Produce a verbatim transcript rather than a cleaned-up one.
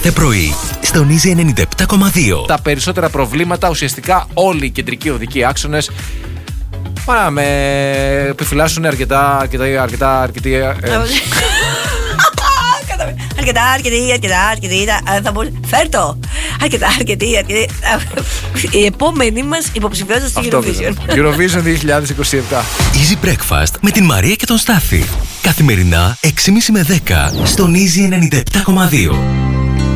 κάθε πρωί στον Easy ενενήντα επτά κόμμα δύο. Τα περισσότερα προβλήματα, ουσιαστικά όλοι οι κεντρικοί οδικοί άξονες, Μα με επιφυλάσσουν αρκετά, αρκετά, αρκετά, αρκετή, ε, Αρκετά, αρκετή, αρκετά, αρκετή. Θα μπορούσε. Φέρτο! Αρκετά, αρκετή, αρκετή. Η επόμενη μας υποψηφιότητα στη Eurovision. Eurovision είκοσι είκοσι επτά. Easy Breakfast με την Μαρία και τον Στάφη. Καθημερινά έξι και μισή με δέκα στον Easy ενενήντα επτά κόμμα δύο.